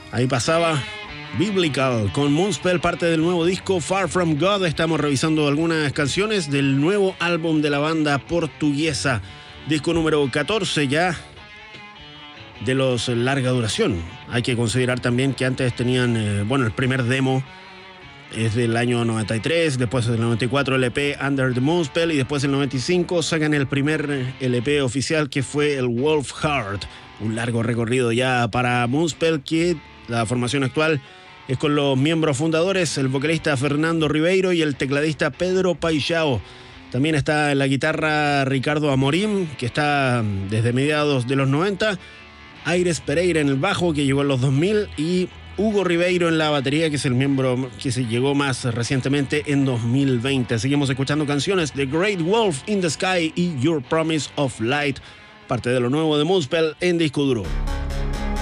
Ahí pasaba Biblical con Moonspell, parte del nuevo disco Far From God. Estamos revisando algunas canciones del nuevo álbum de la banda portuguesa, disco número 14 ya de los larga duración. Hay que considerar también que antes tenían, el primer demo es del año 93, después del 94 el EP Under the Moonspell y después del 95 sacan el primer LP oficial que fue el Wolf Heart. Un largo recorrido ya para Moonspell, que la formación actual es con los miembros fundadores, el vocalista Fernando Ribeiro y el tecladista Pedro Paixão. También está en la guitarra Ricardo Amorim, que está desde mediados de los 90, Aires Pereira en el bajo, que llegó en los 2000, y Hugo Ribeiro en la batería, que es el miembro que se llegó más recientemente en 2020. Seguimos escuchando canciones de Great Wolf, In the Sky y Your Promise of Light, parte de lo nuevo de Moonspell en Disco Duro.